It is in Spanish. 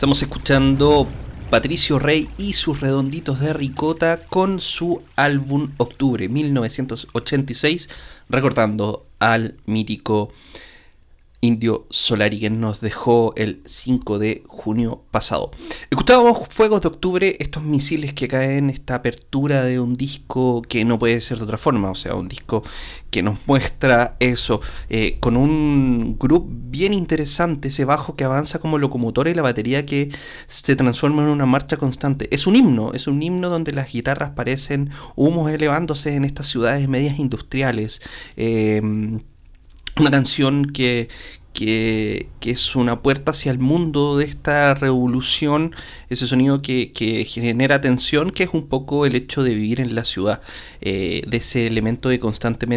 Estamos escuchando Patricio Rey y sus Redonditos de Ricota con su álbum Octubre 1986, recordando al mítico Indio Solari, que nos dejó el 5 de junio pasado. Escuchábamos Fuegos de Octubre, estos misiles que caen, esta apertura de un disco que no puede ser de otra forma, o sea, un disco que nos muestra eso, con un groove bien interesante, ese bajo que avanza como locomotora y la batería que se transforma en una marcha constante. Es un himno donde las guitarras parecen humos elevándose en estas ciudades medias industriales. Una canción que es una puerta hacia el mundo de esta revolución, ese sonido que genera tensión, que es un poco el hecho de vivir en la ciudad, de ese elemento de constantemente